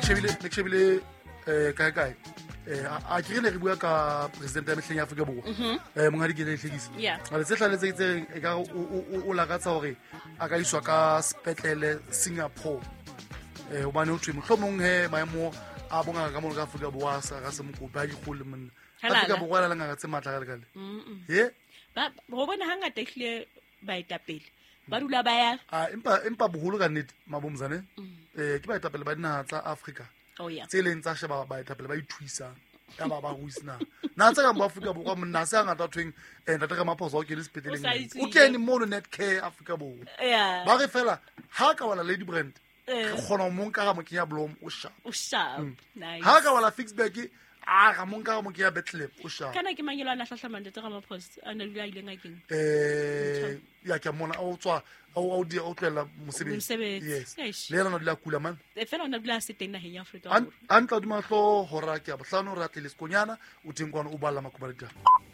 shebile kae a ke ne re bua ka president ya mehleng ya Afrika Borwa mongadi ke le hlekisi a le tsetlaletse itseng e ka o lakatsa hore a ka iswa ka sepetlele Singapore obane o thwe mohlomong he maemo a bonga ka mona ka Afrika Borwa sa ka se mokopa di khole monna Afrika Borwa la ngaka tse matla ka lekale ba go bona hangata ehlile ba etapele ba dula ba ya empa boholo ka nnete mabomzane ke ba etapele ba dinaha tsa Afrika tse leng tsa sheba ba etapele ba ithuisa ya ba ruisna na tsa ka mo Afrika Borwa monna se ngata tweng ntate ka maphoso o ke le sepetleleng o kene mo net care Afrika Borwa ba re fela ha ka wala Lady Brand re khona mo nka ga mo kenya Blom o sharp nice ha ka wala Fixback ga mo nka ga mo kenya Bethlehem o sharp kana ke mangelo ana hlahlamang ntate ka maphoso ana dula ile ngakeng ya ke mona o tswa o di o tlela mosebetsi yes le yena dula kula man fela ona dula seteng na henya Afrika antla di mahlo hora ke a bohlano re atle le skonyana o teng kwana o balla makubaleta